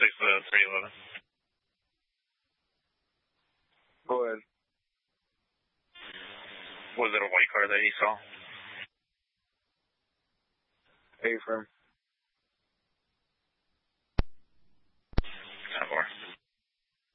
311. Go ahead. Was it a white car that he saw? A-frame.